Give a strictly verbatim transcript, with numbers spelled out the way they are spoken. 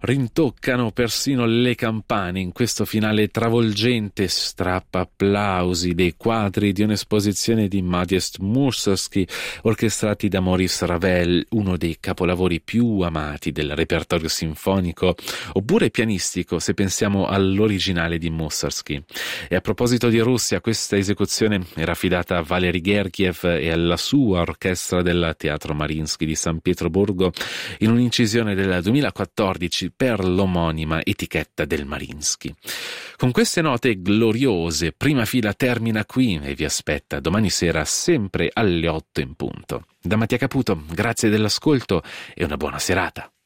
Rintoccano persino le campane in questo finale travolgente, strappa applausi dei quadri di un'esposizione di Modest Mussorgsky orchestrati da Maurice Ravel, uno dei capolavori più amati del repertorio sinfonico oppure pianistico se pensiamo all'originale di Mussorgsky. E a proposito di Russia, questa esecuzione era affidata a Valery Gergiev e alla sua orchestra del Teatro Mariinsky di San Pietroburgo in un'incisione del duemilaquattordici per l'omonima etichetta del Mariinsky. Con queste note gloriose, Prima Fila termina qui e vi aspetta domani sera sempre alle otto in punto. Da Mattia Caputo, grazie dell'ascolto e una buona serata.